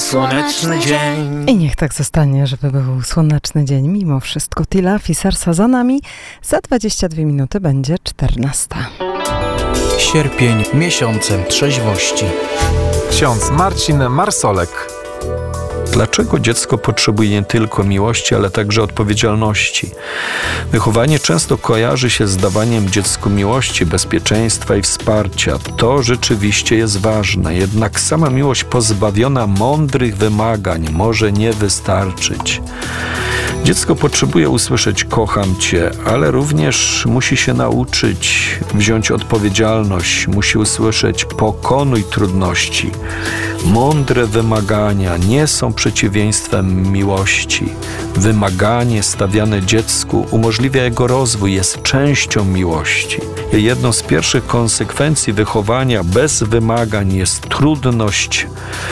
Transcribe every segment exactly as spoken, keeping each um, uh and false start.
słoneczny dzień. I niech tak zostanie, żeby był słoneczny dzień mimo wszystko. Tila Fisarsa za nami. Za dwadzieścia dwie minuty będzie czternasta. Sierpień miesiącem trzeźwości. Ksiądz Marcin Marsolek. Dlaczego dziecko potrzebuje nie tylko miłości, ale także odpowiedzialności? Wychowanie często kojarzy się z dawaniem dziecku miłości, bezpieczeństwa i wsparcia. To rzeczywiście jest ważne, jednak sama miłość pozbawiona mądrych wymagań może nie wystarczyć. Dziecko potrzebuje usłyszeć kocham cię, ale również musi się nauczyć wziąć odpowiedzialność, musi usłyszeć pokonuj trudności. Mądre wymagania nie są przeciwieństwem miłości. Wymaganie stawiane dziecku umożliwia jego rozwój, jest częścią miłości. I jedną z pierwszych konsekwencji wychowania bez wymagań jest trudność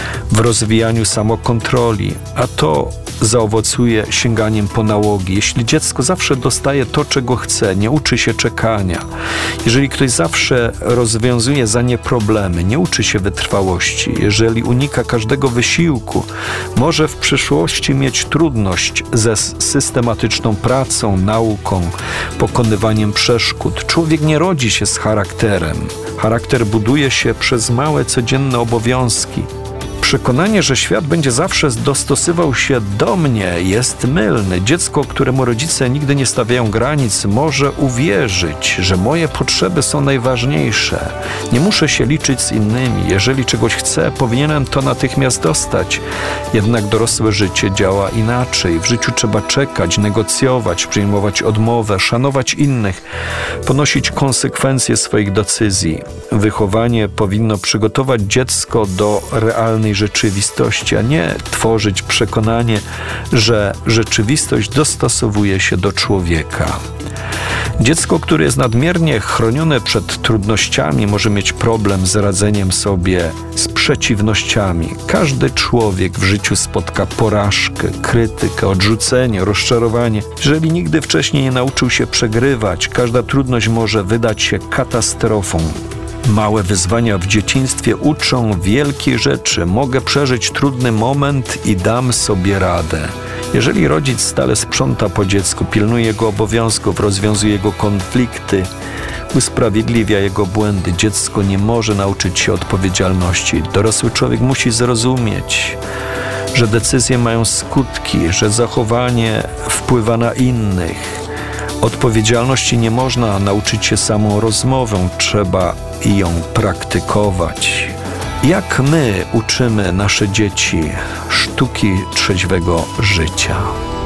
w rozwijaniu samokontroli, a to zaowocuje sięganiem po nałogi. Jeśli dziecko zawsze dostaje to, czego chce, nie uczy się czekania, jeżeli ktoś zawsze rozwiązuje za nie problemy, nie uczy się wytrwałości, jeżeli unika każdego wysiłku, może w przyszłości mieć trudność ze systematyczną pracą, nauką, pokonywaniem przeszkód. Człowiek nie rodzi się z charakterem. Charakter buduje się przez małe, codzienne obowiązki. Przekonanie, że świat będzie zawsze dostosował się do mnie, jest mylne. Dziecko, któremu rodzice nigdy nie stawiają granic, może uwierzyć, że moje potrzeby są najważniejsze. Nie muszę się liczyć z innymi. Jeżeli czegoś chcę, powinienem to natychmiast dostać. Jednak dorosłe życie działa inaczej. W życiu trzeba czekać, negocjować, przyjmować odmowę, szanować innych, ponosić konsekwencje swoich decyzji. Wychowanie powinno przygotować dziecko do realnej rzeczywistości, a nie tworzyć przekonanie, że rzeczywistość dostosowuje się do człowieka. Dziecko, które jest nadmiernie chronione przed trudnościami, może mieć problem z radzeniem sobie z przeciwnościami. Każdy człowiek w życiu spotka porażkę, krytykę, odrzucenie, rozczarowanie. Jeżeli nigdy wcześniej nie nauczył się przegrywać, każda trudność może wydać się katastrofą. Małe wyzwania w dzieciństwie uczą wielkie rzeczy. Mogę przeżyć trudny moment i dam sobie radę. Jeżeli rodzic stale sprząta po dziecku, pilnuje jego obowiązków, rozwiązuje jego konflikty, usprawiedliwia jego błędy, dziecko nie może nauczyć się odpowiedzialności. Dorosły człowiek musi zrozumieć, że decyzje mają skutki, że zachowanie wpływa na innych. Odpowiedzialności nie można nauczyć się samą rozmową, trzeba ją praktykować. Jak my uczymy nasze dzieci sztuki trzeźwego życia?